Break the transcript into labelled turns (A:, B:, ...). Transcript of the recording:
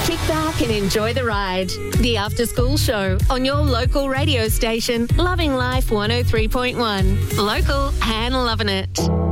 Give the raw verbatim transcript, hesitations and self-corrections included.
A: Kick back and enjoy the ride. The After School Show on your local radio station, Loving Life one oh three point one. Local and loving it.